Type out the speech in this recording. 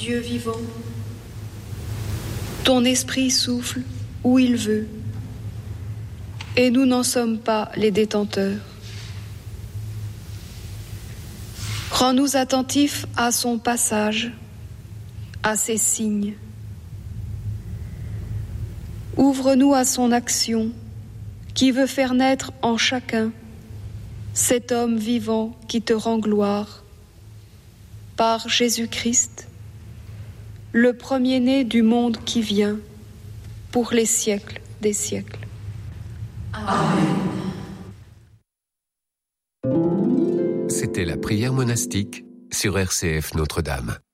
Dieu vivant, ton esprit souffle où il veut, et nous n'en sommes pas les détenteurs. Rends-nous attentifs à son passage, à ses signes. Ouvre-nous à son action qui veut faire naître en chacun cet homme vivant qui te rend gloire. Par Jésus-Christ, le premier-né du monde qui vient, pour les siècles des siècles. Amen. C'était la prière monastique sur RCF Notre-Dame.